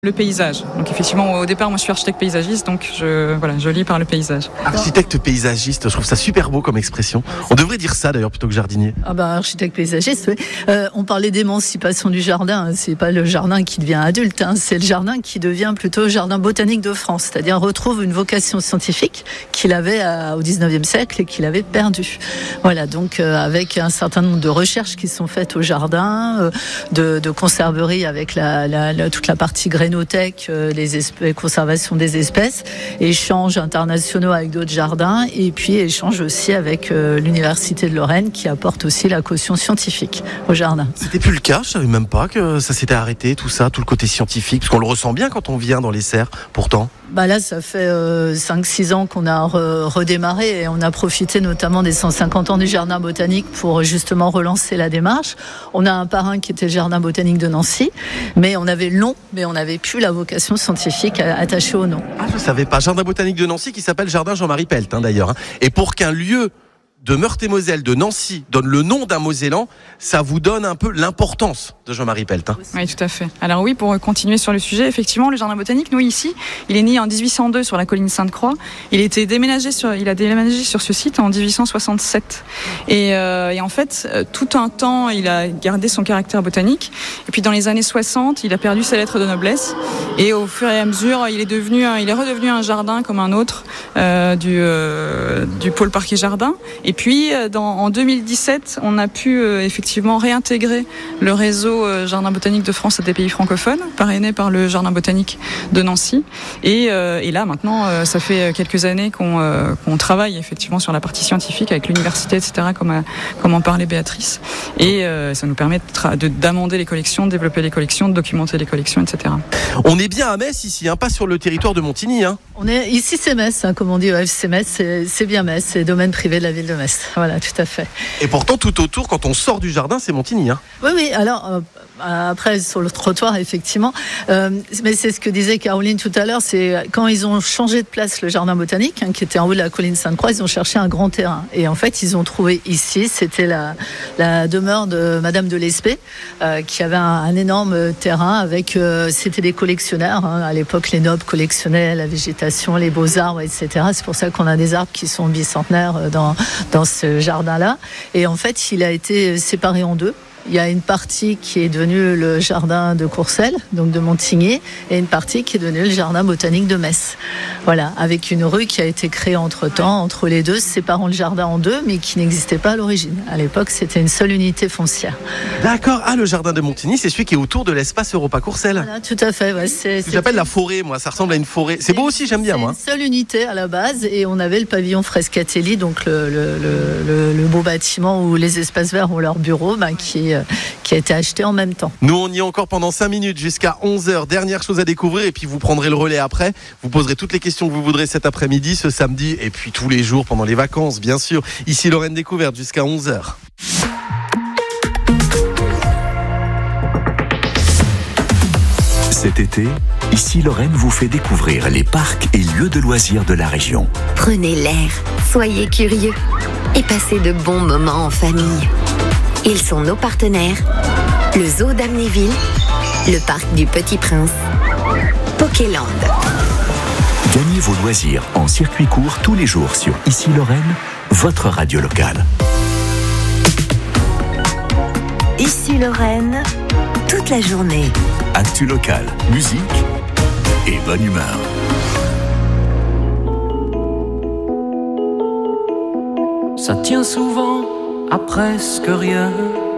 Le paysage. Donc effectivement, au départ, moi je suis architecte paysagiste, donc je lis par le paysage. Architecte paysagiste, je trouve ça super beau comme expression. On devrait dire ça d'ailleurs plutôt que jardinier. Architecte paysagiste, oui. On parlait d'émancipation du jardin. C'est pas le jardin qui devient adulte, c'est le jardin qui devient plutôt jardin botanique de France, c'est-à-dire retrouve une vocation scientifique qu'il avait au 19e siècle et qu'il avait perdue. Voilà, donc avec un certain nombre de recherches qui sont faites au jardin, de conserverie avec toute la partie graine, conservation des espèces, échanges internationaux avec d'autres jardins et puis échanges aussi avec l'Université de Lorraine qui apporte aussi la caution scientifique au jardin. C'était plus le cas, je savais même pas que ça s'était arrêté, tout ça, tout le côté scientifique, parce qu'on le ressent bien quand on vient dans les serres, pourtant. Là, ça fait 5-6 ans qu'on a redémarré et on a profité notamment des 150 ans du jardin botanique pour justement relancer la démarche. On a un parrain qui était le jardin botanique de Nancy, mais on avait plus la vocation scientifique attachée au nom. Je savais pas. Jardin botanique de Nancy qui s'appelle Jardin Jean-Marie Pelt d'ailleurs. Et pour qu'un lieu de Meurthe-et-Moselle, de Nancy, donne le nom d'un Mosellan, ça vous donne un peu l'importance de Jean-Marie Pelt. Oui, tout à fait. Alors oui, pour continuer sur le sujet, effectivement, le jardin botanique, nous ici, il est né en 1802 sur la colline Sainte-Croix. Il a déménagé sur ce site en 1867. Et en fait, tout un temps, il a gardé son caractère botanique. Et puis dans les années 60, il a perdu sa lettre de noblesse. Et au fur et à mesure, il est redevenu un jardin comme un autre du pôle parquet jardin. Et puis, en 2017, on a pu effectivement réintégrer le réseau Jardin botanique de France et des pays francophones, parrainé par le Jardin botanique de Nancy. Et là, maintenant, ça fait quelques années qu'on travaille effectivement sur la partie scientifique avec l'université, etc., comme en parlait Béatrice. Et ça nous permet d'amender les collections, de développer les collections, de documenter les collections, etc. On est bien à Metz ici, pas sur le territoire de Montigny. Ici, c'est Metz, comme on dit, c'est Metz, c'est bien Metz, c'est domaine privé de la ville de Metz. Voilà, tout à fait. Et pourtant, tout autour, quand on sort du jardin, c'est Montigny. Oui, alors après, sur le trottoir, effectivement. Mais c'est ce que disait Caroline tout à l'heure, c'est quand ils ont changé de place le jardin botanique, qui était en haut de la colline Sainte-Croix, ils ont cherché un grand terrain. Et en fait, ils ont trouvé ici, c'était la demeure de Madame de Lespée, qui avait un énorme terrain avec, c'était des collectionneurs. À l'époque, les nobles collectionnaient la végétation, les beaux arbres, etc. C'est pour ça qu'on a des arbres qui sont bicentenaires dans ce jardin-là. Et en fait, il a été séparé en deux. Il y a une partie qui est devenue le jardin de Courcelles, donc de Montigny, et une partie qui est devenue le jardin botanique de Metz. Voilà, avec une rue qui a été créée entre-temps, entre les deux, séparant le jardin en deux, mais qui n'existait pas à l'origine. À l'époque, c'était une seule unité foncière. D'accord, le jardin de Montigny, c'est celui qui est autour de l'espace Europa Courcelles. Voilà, tout à fait. Ouais, j'appelle la forêt, moi, ça ressemble à une forêt. C'est beau aussi, j'aime bien, moi. C'est une seule unité à la base, et on avait le pavillon Frescatelli, donc le beau bâtiment où les espaces verts ont leur bureau, qui a été acheté en même temps. Nous, on y est encore pendant 5 minutes jusqu'à 11h. Dernière chose à découvrir et puis vous prendrez le relais après. Vous poserez toutes les questions que vous voudrez cet après-midi, ce samedi et puis tous les jours pendant les vacances, bien sûr. Ici, Lorraine Découverte jusqu'à 11h. Cet été, ici Lorraine vous fait découvrir les parcs et lieux de loisirs de la région. Prenez l'air, soyez curieux et passez de bons moments en famille. Ils sont nos partenaires, le Zoo d'Amnéville, le Parc du Petit Prince, Pokéland. Gagnez vos loisirs en circuit court tous les jours sur Ici Lorraine, votre radio locale. Ici Lorraine, toute la journée. Actu local, musique et bonne humeur. Ça tient souvent à presque rien.